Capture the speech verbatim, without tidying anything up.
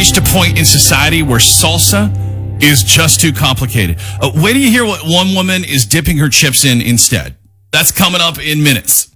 reached a point in society where salsa is just too complicated. Uh, wait till you hear what one woman is dipping her chips in instead. That's coming up in minutes.